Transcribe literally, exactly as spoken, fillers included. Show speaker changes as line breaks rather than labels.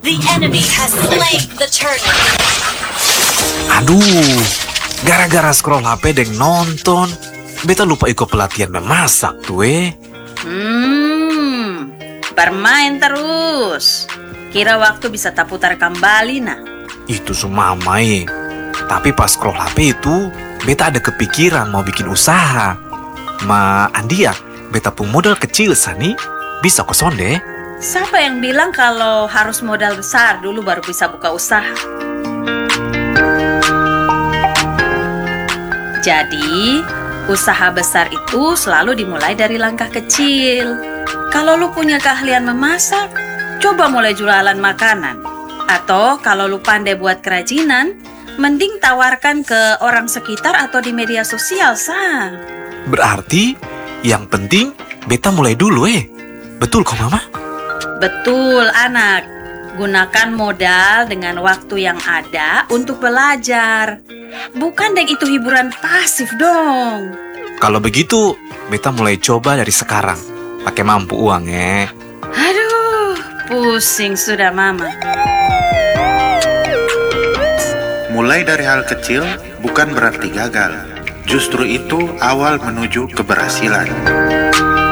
The enemy has slain the turtle.
Aduh, gara-gara scroll H P dan nonton, beta lupa ikut pelatihan memasak tuh eh.
Hmm, bermain terus. Kira waktu bisa tak putar kembali nah.
Itu semua mamai. Tapi pas scroll H P itu, beta ada kepikiran mau bikin usaha. Ma Andia, beta pun modal kecil sani, bisa koson deh.
Siapa yang bilang kalau harus modal besar dulu baru bisa buka usaha? Jadi, usaha besar itu selalu dimulai dari langkah kecil. Kalau lu punya keahlian memasak, coba mulai jualan makanan. Atau kalau lu pandai buat kerajinan, mending tawarkan ke orang sekitar atau di media sosial, sah.
Berarti, yang penting beta mulai dulu eh. Betul kok mama?
Betul anak. Gunakan modal dengan waktu yang ada untuk belajar. Bukan deng itu hiburan pasif dong.
Kalau begitu, beta mulai coba dari sekarang. Pakai mampu uang ya.
Aduh, pusing sudah mama.
Mulai dari hal kecil bukan berarti gagal. Justru itu awal menuju keberhasilan.